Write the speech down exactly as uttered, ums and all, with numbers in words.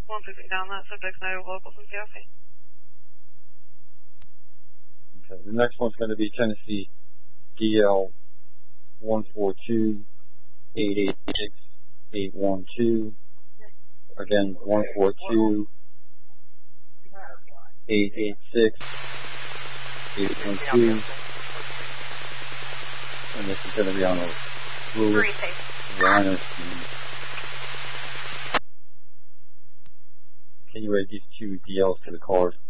one sixty down that, subject's no local from C L C. Okay, the next one's going to be Tennessee D L one four two eight eight six eight one two. Again, one four two eight eight six eight one two. And this is going to be on a Lewis liner scheme. Can you rate these two D Ls to the cars?